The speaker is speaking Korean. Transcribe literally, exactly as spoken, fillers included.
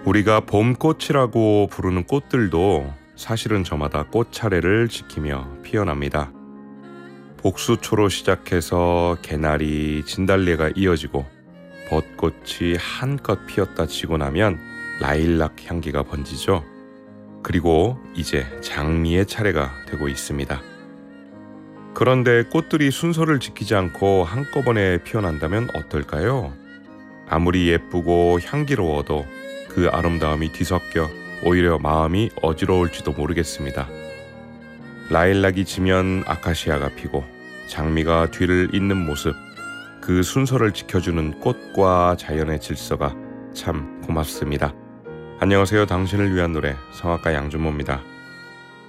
우리가 봄꽃이라고 부르는 꽃들도 사실은 저마다 꽃 차례를 지키며 피어납니다. 복수초로 시작해서 개나리, 진달래가 이어지고 벚꽃이 한껏 피었다 치고 나면 라일락 향기가 번지죠. 그리고 이제 장미의 차례가 되고 있습니다. 그런데 꽃들이 순서를 지키지 않고 한꺼번에 피어난다면 어떨까요? 아무리 예쁘고 향기로워도 그 아름다움이 뒤섞여 오히려 마음이 어지러울지도 모르겠습니다. 라일락이 지면 아카시아가 피고 장미가 뒤를 잇는 모습, 그 순서를 지켜주는 꽃과 자연의 질서가 참 고맙습니다. 안녕하세요. 당신을 위한 노래 성악가 양준모입니다.